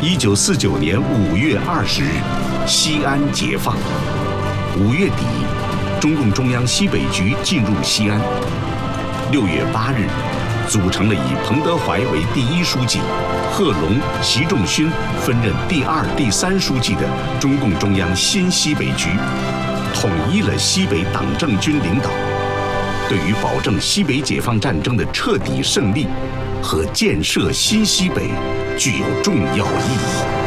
1949年5月20日，西安解放。5月底，中共中央西北局进入西安。6月8日，组成了以彭德怀为第1书记，贺龙、习仲勋分任第2、第3书记的中共中央新西北局，统一了西北党政军领导，对于保证西北解放战争的彻底胜利和建设新西北具有重要意义。